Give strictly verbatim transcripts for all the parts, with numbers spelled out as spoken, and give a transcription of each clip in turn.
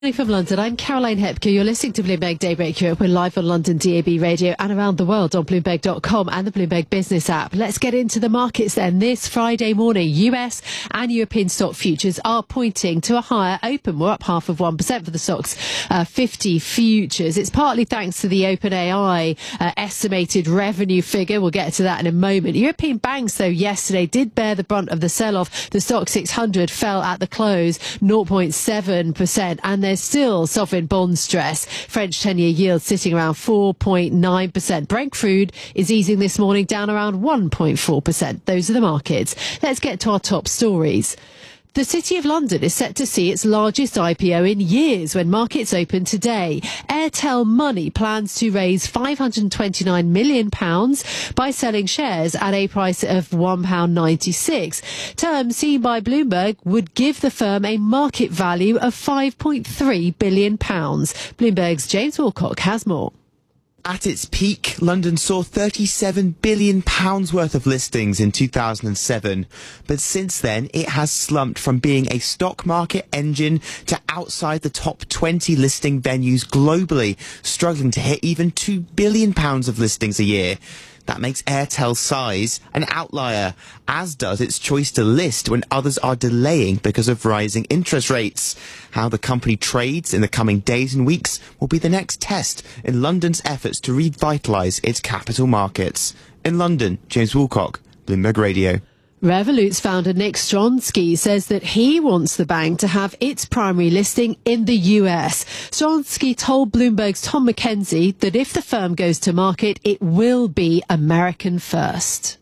From London, I'm Caroline Hepker. You're listening to Bloomberg Daybreak Europe. We're live on London D A B radio and around the world on Bloomberg dot com and the Bloomberg Business app. Let's get into the markets then. This Friday morning, U S and European stock futures are pointing to a higher open. We're up half of one percent for the stocks uh, fifty futures. It's partly thanks to the OpenAI uh, estimated revenue figure. We'll get to that in a moment. European banks, though, yesterday did bear the brunt of the sell-off. The stock six hundred fell at the close zero point seven percent, and there's still sovereign bond stress. French ten-year yield sitting around four point nine percent. Brent crude is easing this morning, down around one point four percent. Those are the markets. Let's get to our top stories. The City of London is set to see its largest I P O in years when markets open today. Airtel Money plans to raise five hundred twenty-nine million pounds by selling shares at a price of one pound ninety-six. Terms seen by Bloomberg would give the firm a market value of five point three billion pounds. Bloomberg's James Wilcock has more. At its peak, London saw thirty-seven billion pounds worth of listings in two thousand seven. But since then, it has slumped from being a stock market engine to outside the top twenty listing venues globally, struggling to hit even two billion pounds of listings a year. That makes Airtel's size an outlier, as does its choice to list when others are delaying because of rising interest rates. How the company trades in the coming days and weeks will be the next test in London's efforts to revitalise its capital markets. In London, James Wilcock, Bloomberg Radio. Revolut's founder Nick Stronsky says that he wants the bank to have its primary listing in the U S. Stronsky told Bloomberg's Tom McKenzie that if the firm goes to market, it will be American first.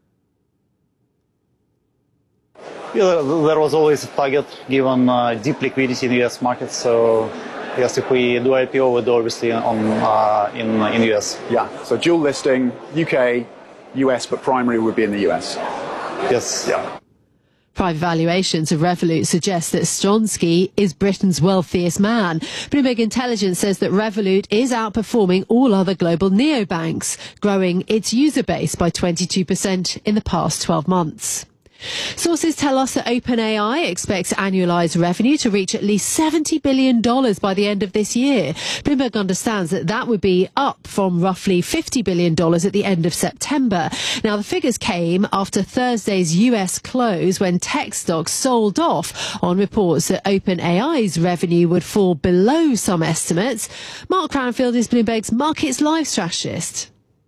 Yeah, there was always a target given uh, deep liquidity in the U S market. So yes, if we do I P O, we'd obviously on uh, in in the U S. Yeah, so dual listing, U K, U S, but primary would be in the U S. Yes. Yeah. Private valuations of Revolut suggest that Stronsky is Britain's wealthiest man. Bloomberg Intelligence says that Revolut is outperforming all other global neobanks, growing its user base by twenty-two percent in the past twelve months. Sources tell us that OpenAI expects annualized revenue to reach at least seventy billion dollars by the end of this year. Bloomberg understands that that would be up from roughly fifty billion dollars at the end of September. Now, the figures came after Thursday's U S close when tech stocks sold off on reports that OpenAI's revenue would fall below some estimates. Mark Cranfield is Bloomberg's Markets Live strategist.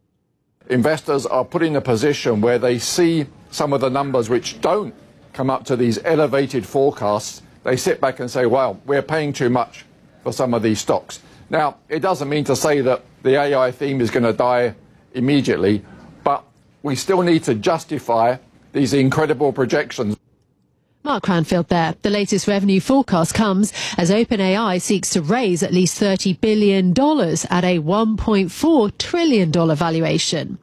Investors are put in a position where they see some of the numbers which don't come up to these elevated forecasts. They sit back and say, well, we're paying too much for some of these stocks. Now, it doesn't mean to say that the A I theme is going to die immediately, but we still need to justify these incredible projections. Mark Cranfield there. The latest revenue forecast comes as OpenAI seeks to raise at least thirty billion dollars at a one point four trillion dollars valuation.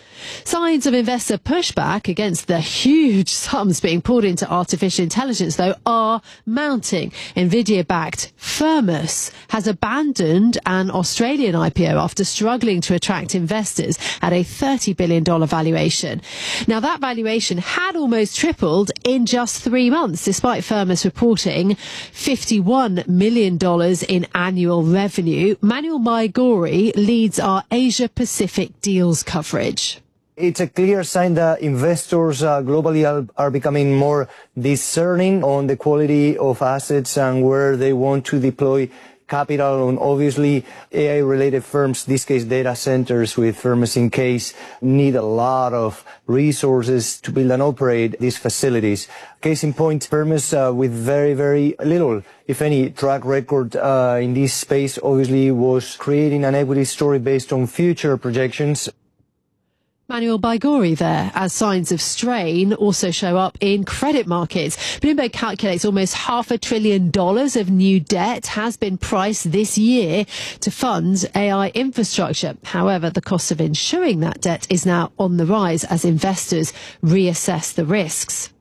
Signs of investor pushback against the huge sums being poured into artificial intelligence, though, are mounting. Nvidia-backed Firmus has abandoned an Australian I P O after struggling to attract investors at a thirty billion dollars valuation. Now, that valuation had almost tripled in just three months, despite Firmus reporting fifty-one million dollars in annual revenue. Manuel Maigori leads our Asia-Pacific deals coverage. It's a clear sign that investors uh, globally are, are becoming more discerning on the quality of assets and where they want to deploy capital. And obviously, A I-related firms, this case data centers with Firmus in case, need a lot of resources to build and operate these facilities. Case in point, Firmus uh, with very, very little, if any, track record uh, in this space, obviously was creating an equity story based on future projections. Manuel Baigori there, as signs of strain also show up in credit markets. Bloomberg calculates almost half a trillion dollars of new debt has been priced this year to fund A I infrastructure. However, the cost of insuring that debt is now on the rise as investors reassess the risks.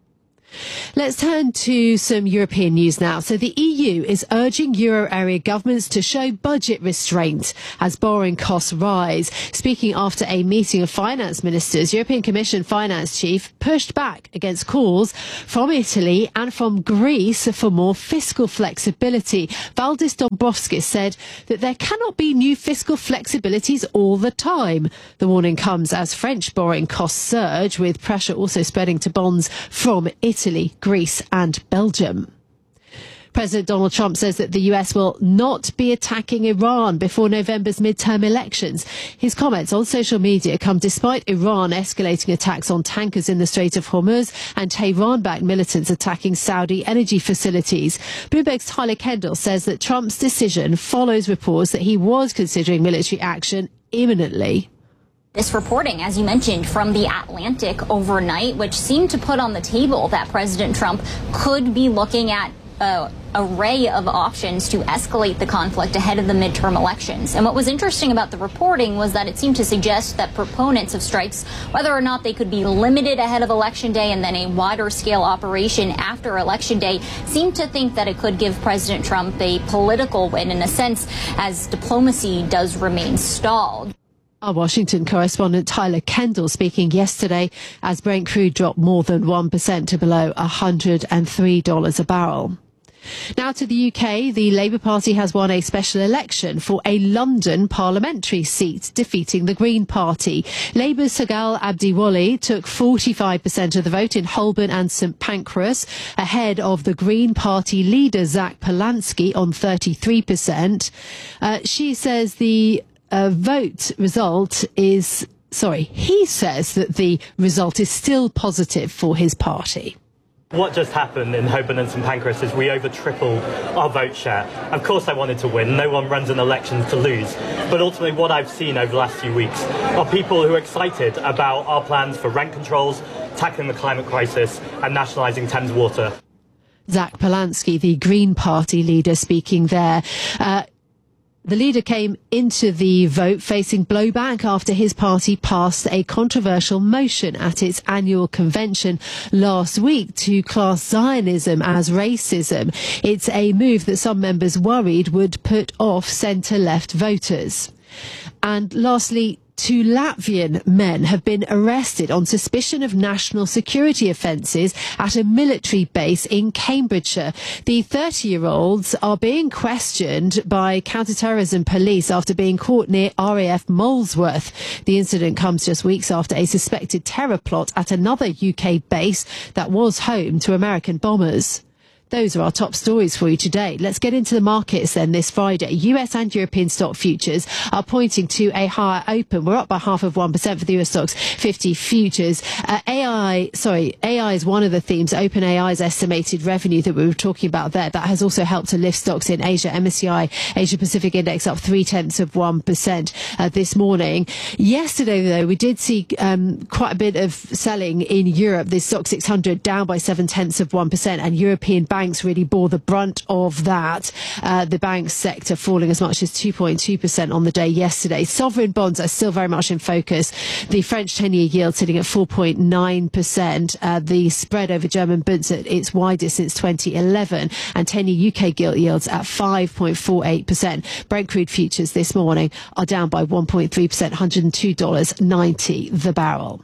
Let's turn to some European news now. So the E U is urging euro area governments to show budget restraint as borrowing costs rise. Speaking after a meeting of finance ministers, European Commission finance chief pushed back against calls from Italy and from Greece for more fiscal flexibility. Valdis Dombrovskis said that there cannot be new fiscal flexibilities all the time. The warning comes as French borrowing costs surge, with pressure also spreading to bonds from Italy. Italy, Greece and Belgium. President Donald Trump says that the U S will not be attacking Iran before November's midterm elections. His comments on social media come despite Iran escalating attacks on tankers in the Strait of Hormuz and Tehran-backed militants attacking Saudi energy facilities. Bloomberg's Tyler Kendall says that Trump's decision follows reports that he was considering military action imminently. This reporting, as you mentioned, from The Atlantic overnight, which seemed to put on the table that President Trump could be looking at an array of options to escalate the conflict ahead of the midterm elections. And what was interesting about the reporting was that it seemed to suggest that proponents of strikes, whether or not they could be limited ahead of Election Day and then a wider scale operation after Election Day, seemed to think that it could give President Trump a political win in a sense, as diplomacy does remain stalled. Our Washington correspondent Tyler Kendall speaking yesterday as Brent crude dropped more than one percent to below one hundred three dollars a barrel. Now to the U K, the Labour Party has won a special election for a London parliamentary seat, defeating the Green Party. Labour's Sagal Abdiwali took forty-five percent of the vote in Holborn and St Pancras, ahead of the Green Party leader Zach Polanski on thirty-three percent. Uh, she says the uh, vote result is, sorry, he says that the result is still positive for his party. What just happened in Holborn and St Pancras is we over tripled our vote share. Of course I wanted to win, no one runs an election to lose, but ultimately what I've seen over the last few weeks are people who are excited about our plans for rent controls, tackling the climate crisis and nationalising Thames Water. Zach Polanski, the Green Party leader, speaking there. Uh, The leader came into the vote facing blowback after his party passed a controversial motion at its annual convention last week to class Zionism as racism. It's a move that some members worried would put off centre-left voters. And lastly, two Latvian men have been arrested on suspicion of national security offences at a military base in Cambridgeshire. The thirty-year-olds are being questioned by counter-terrorism police after being caught near R A F Molesworth. The incident comes just weeks after a suspected terror plot at another U K base that was home to American bombers. Those are our top stories for you today. Let's get into the markets then this Friday. U S and European stock futures are pointing to a higher open. We're up by half of one percent for the U S stocks fifty futures. Uh, A I, sorry, A I is one of the themes. OpenAI's estimated revenue that we were talking about there, that has also helped to lift stocks in Asia. M S C I Asia Pacific Index up three tenths of one percent uh, this morning. Yesterday, though, we did see um, quite a bit of selling in Europe. The stock six hundred down by seven tenths of one percent, and European banks Banks really bore the brunt of that. Uh, the banks sector falling as much as two point two percent on the day yesterday. Sovereign bonds are still very much in focus. The French ten-year yield sitting at four point nine percent. Uh, the spread over German bunds at its widest since twenty eleven, and ten-year U K gilt yields at five point four eight percent. Brent crude futures this morning are down by one point three percent, one hundred two dollars ninety the barrel.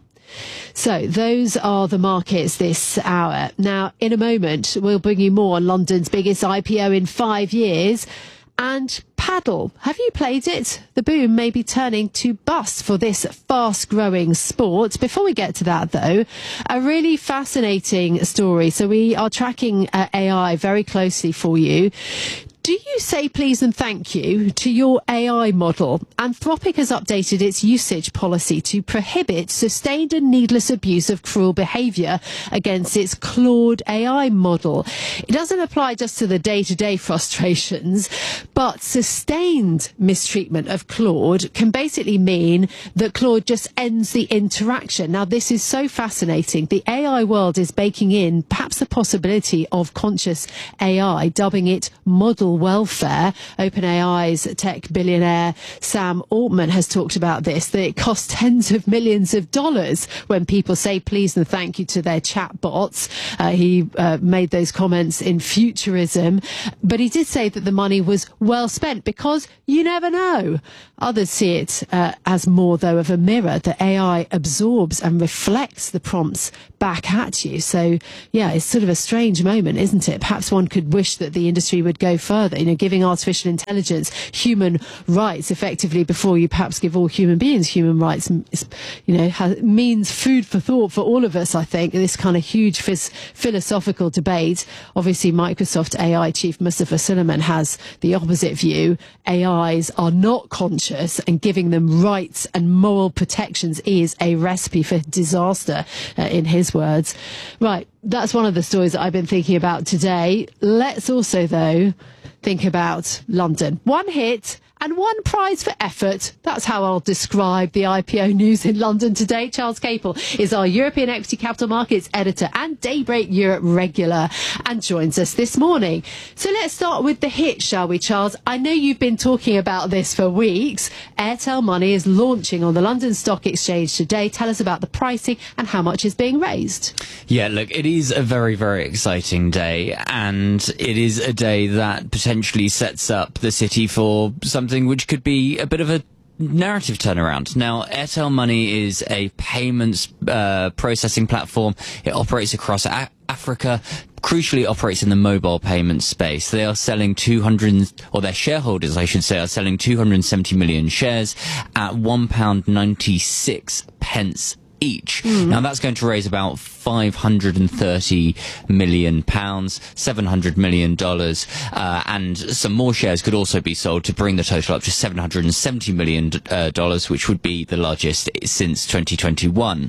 So those are the markets this hour. Now, in a moment, we'll bring you more on London's biggest I P O in five years. And paddle. Have you played it? The boom may be turning to bust for this fast-growing sport. Before we get to that, though, a really fascinating story. So we are tracking uh, A I very closely for you. Do you say please and thank you to your A I model? Anthropic has updated its usage policy to prohibit sustained and needless abuse of cruel behaviour against its Claude A I model. It doesn't apply just to the day-to-day frustrations, but sustained mistreatment of Claude can basically mean that Claude just ends the interaction. Now, this is so fascinating. The A I world is baking in perhaps the possibility of conscious A I, dubbing it model animal welfare. OpenAI's tech billionaire Sam Altman has talked about this, that it costs tens of millions of dollars when people say please and thank you to their chatbots. Uh, he uh, made those comments in Futurism, but he did say that the money was well spent because you never know. Others see it uh, as more, though, of a mirror. The A I absorbs and reflects the prompts back at you. So, yeah, it's sort of a strange moment, isn't it? Perhaps one could wish that the industry would go further, you know, giving artificial intelligence human rights effectively before you perhaps give all human beings human rights. You know, has, means food for thought for all of us, I think, this kind of huge phys- philosophical debate. Obviously, Microsoft A I chief Mustafa Suleyman has the opposite view. A Is are not conscious, and giving them rights and moral protections is a recipe for disaster, uh, in his words. Right, that's one of the stories that I've been thinking about today. Let's also, though, think about London. One hit and one prize for effort. That's how I'll describe the I P O news in London today. Charles Capel is our European Equity Capital Markets editor and Daybreak Europe regular and joins us this morning. So let's start with the hit, shall we, Charles? I know you've been talking about this for weeks. Airtel Money is launching on the London Stock Exchange today. Tell us about the pricing and how much is being raised. Yeah, look, it is a very, very exciting day, and it is a day that potentially sets up the city for something which could be a bit of a narrative turnaround. Now, Airtel Money is a payments uh, processing platform. It operates across a- Africa, crucially operates in the mobile payment space. They are selling two hundred, or their shareholders, I should say, are selling two hundred seventy million shares at one pound ninety-six pence each. Mm. Now that's going to raise about five hundred thirty million pounds, seven hundred million dollars, uh, and some more shares could also be sold to bring the total up to seven hundred seventy million dollars, uh, which would be the largest since twenty twenty-one.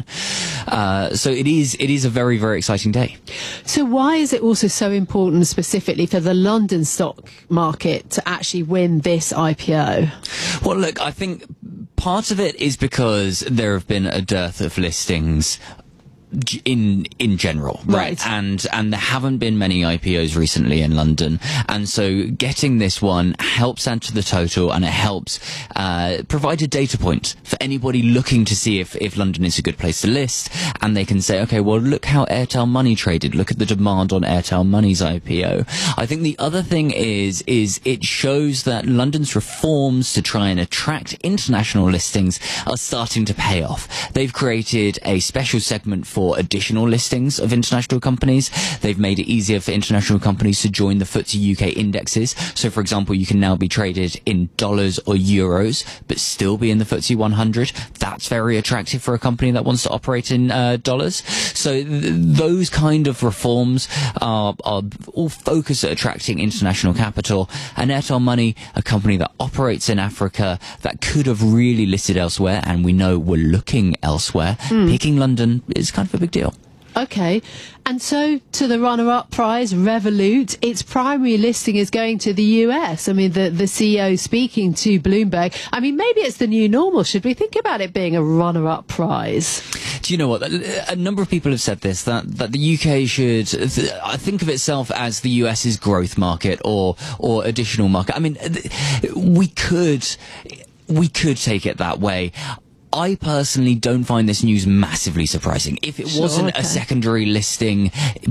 Uh, so it is it is a very, very exciting day. So why is it also so important specifically for the London stock market to actually win this I P O? Well, look, I think part of it is because there have been a dearth of listings in in general, right? right? And and there haven't been many I P Os recently in London, and so getting this one helps add to the total, and it helps uh, provide a data point for anybody looking to see if if London is a good place to list, and they can say, okay, well, look how Airtel Money traded. Look at the demand on Airtel Money's I P O. I think the other thing is is it shows that London's reforms to try and attract international listings are starting to pay off. They've created a special segment for additional listings of international companies. They've made it easier for international companies to join the F T S E U K indexes. So, for example, you can now be traded in dollars or euros, but still be in the F T S E one hundred. That's very attractive for a company that wants to operate in uh, dollars. So th- those kind of reforms are, are all focused at attracting international capital. And Airtel Money, a company that operates in Africa, that could have really listed elsewhere, and we know we're looking elsewhere, mm. picking London is kind of a big deal. Okay. And so to the runner-up prize, Revolut, its primary listing is going to the U S. I mean, the, the C E O speaking to Bloomberg. I mean, maybe it's the new normal. Should we think about it being a runner-up prize? Do you know what? A number of people have said this, that, that the U K should th- think of itself as the U S's growth market or, or additional market. I mean, we could, we could take it that way. I personally don't find this news massively surprising. If it wasn't sure, okay. a secondary listing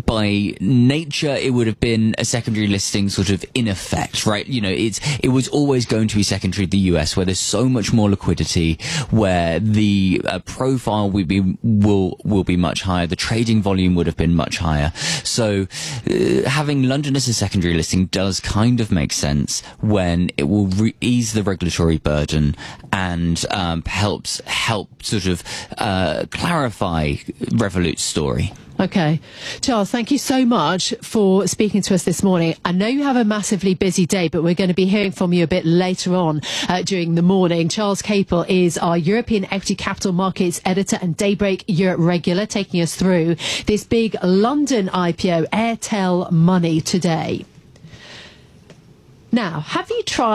by nature, it would have been a secondary listing sort of in effect, right? You know, it's, it was always going to be secondary to the U S, where there's so much more liquidity, where the uh, profile will be, will, will be much higher. The trading volume would have been much higher. So uh, having London as a secondary listing does kind of make sense when it will re- ease the regulatory burden and um, helps help sort of uh, clarify Revolut's story. Okay. Charles, thank you so much for speaking to us this morning. I know you have a massively busy day, but we're going to be hearing from you a bit later on uh, during the morning. Charles Capel is our European Equity Capital Markets editor and Daybreak Europe regular, taking us through this big London I P O, Airtel Money, today. Now, have you tried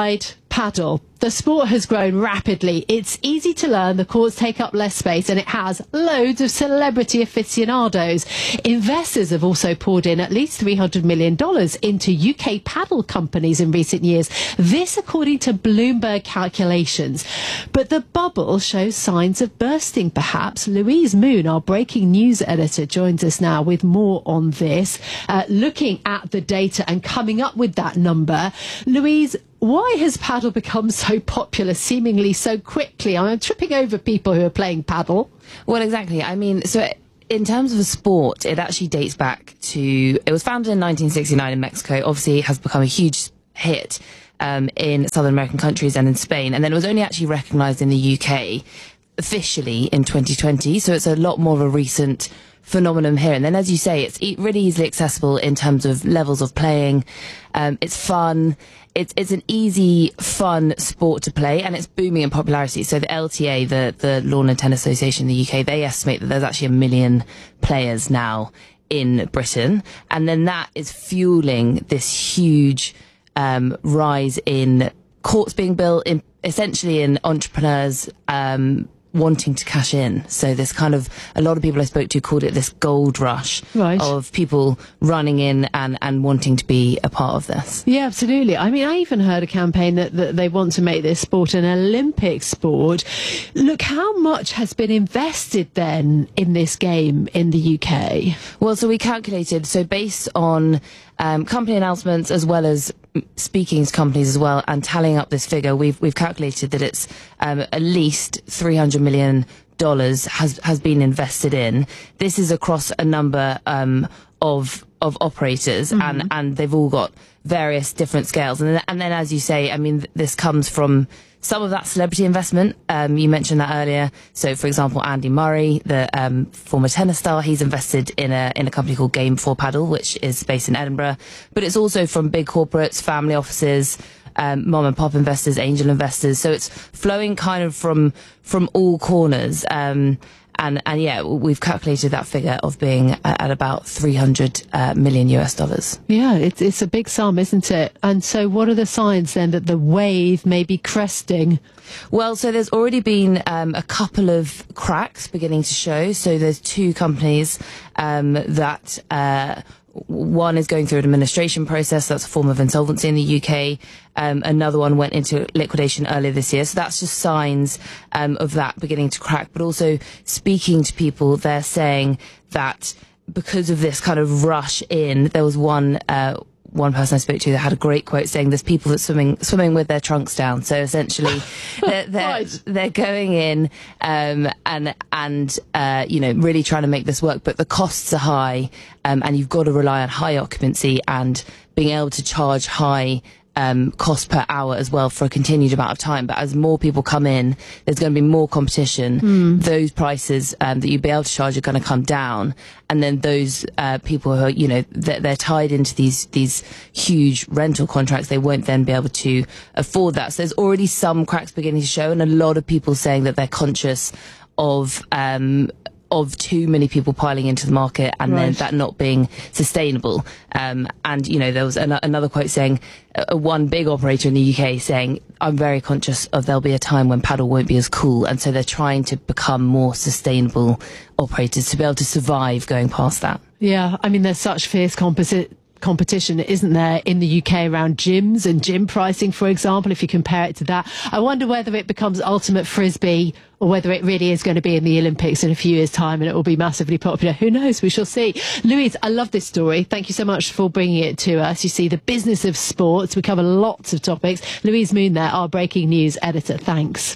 Paddle. The sport has grown rapidly. It's easy to learn, the courts take up less space, and it has loads of celebrity aficionados. Investors have also poured in at least three hundred million dollars into U K paddle companies in recent years. This according to Bloomberg calculations. But the bubble shows signs of bursting, perhaps. Louise Moon, our breaking news editor, joins us now with more on this, uh, looking at the data and coming up with that number. Louise, why has paddle become so popular seemingly so quickly? I'm tripping over people who are playing paddle. Well, exactly. I mean, so in terms of a sport, it actually dates back to, it was founded in nineteen sixty-nine in Mexico. Obviously, it has become a huge hit um, in Southern American countries and in Spain. And then it was only actually recognised in the U K officially in twenty twenty. So it's a lot more of a recent phenomenon here. And then, as you say, it's really easily accessible in terms of levels of playing. Um, it's fun. It's it's an easy, fun sport to play, and it's booming in popularity. So the L T A, the the Lawn and Tennis Association in the U K, they estimate that there's actually a million players now in Britain, and then that is fueling this huge um, rise in courts being built, in essentially in entrepreneurs Um, wanting to cash in. So this kind of, a lot of people I spoke to called it this gold rush right. of people running in and, and wanting to be a part of this. Yeah, absolutely. I mean, I even heard a campaign that, that they want to make this sport an Olympic sport. Look, how much has been invested then in this game in the U K? Well, so we calculated, so based on um, company announcements as well as speaking to companies as well and tallying up this figure, we've we've calculated that it's um, at least three hundred million dollars has has been invested in. This is across a number um, of of operators, mm-hmm. and and they've all got various different scales. And then, and then, as you say, I mean, this comes from some of that celebrity investment. Um, you mentioned that earlier. So, for example, Andy Murray, the um, former tennis star, he's invested in a in a company called Game four Paddle, which is based in Edinburgh. But it's also from big corporates, family offices, um, mom and pop investors, angel investors. So it's flowing kind of from from all corners. Um, And, and yeah, we've calculated that figure of being at about three hundred uh, million U S dollars. Yeah, it's, it's a big sum, isn't it? And so what are the signs then that the wave may be cresting? Well, so there's already been um, a couple of cracks beginning to show. So there's two companies um, that... Uh, One is going through an administration process. That's a form of insolvency in the U K. Um, another one went into liquidation earlier this year. So that's just signs um, of that beginning to crack. But also speaking to people, they're saying that because of this kind of rush in, there was one uh, one person I spoke to that had a great quote saying there's people that swimming swimming with their trunks down. So essentially they're, they're, right. they're going in um, and, and uh, you know, really trying to make this work. But the costs are high um, and you've got to rely on high occupancy and being able to charge high Um, cost per hour as well for a continued amount of time. But as more people come in, there's going to be more competition. Mm. Those prices um, that you'd be able to charge are going to come down, and then those uh, people who are, you know, they're, they're tied into these these huge rental contracts. They won't then be able to afford that. So there's already some cracks beginning to show, and a lot of people saying that they're conscious of um, of too many people piling into the market and right. then that not being sustainable. Um, and, you know, there was an- another quote saying, uh, one big operator in the U K saying, I'm very conscious of there'll be a time when paddle won't be as cool. And so they're trying to become more sustainable operators to be able to survive going past that. Yeah, I mean, there's such fierce composite competition, isn't there, in the U K around gyms and gym pricing, for example, if you compare it to that. I wonder whether it becomes ultimate frisbee or whether it really is going to be in the Olympics in a few years' time and it will be massively popular. Who knows? We shall see. Louise, I love this story. Thank you so much for bringing it to us. You see, the business of sports. We cover lots of topics. Louise Moon there, our breaking news editor. Thanks.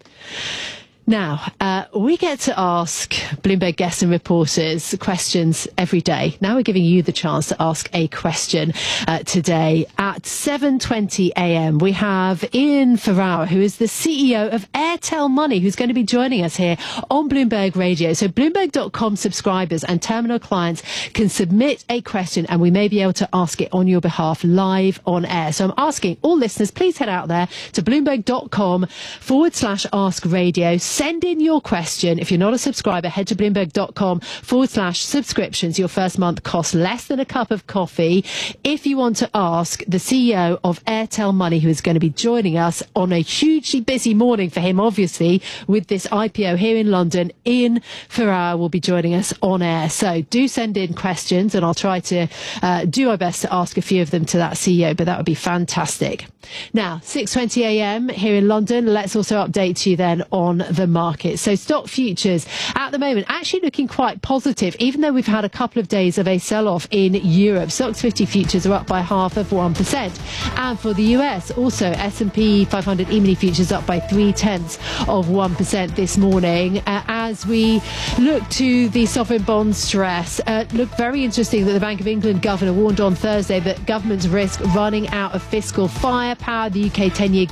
Now, uh, we get to ask Bloomberg guests and reporters questions every day. Now we're giving you the chance to ask a question uh, today. At seven twenty a m, we have Ian Ferrara, who is the C E O of Airtel Money, who's going to be joining us here on Bloomberg Radio. So Bloomberg dot com subscribers and terminal clients can submit a question and we may be able to ask it on your behalf live on air. So I'm asking all listeners, please head out there to Bloomberg dot com forward slash ask radio. Send in your question. If you're not a subscriber, head to bloomberg.com forward slash subscriptions. Your first month costs less than a cup of coffee. If you want to ask the C E O of Airtel Money, who is going to be joining us on a hugely busy morning for him, obviously, with this I P O here in London, Ian Ferrara will be joining us on air. So do send in questions, and I'll try to uh, do our best to ask a few of them to that C E O, but that would be fantastic. Now, six twenty a m here in London. Let's also update you then on the market. So stock futures at the moment actually looking quite positive, even though we've had a couple of days of a sell-off in Europe. Stoxx fifty futures are up by half of one percent. And for the U S, also S and P five hundred E-mini futures up by three-tenths of one percent this morning. Uh, as we look to the sovereign bond stress, uh, look, very interesting that the Bank of England governor warned on Thursday that governments risk running out of fiscal firepower. The U K ten-year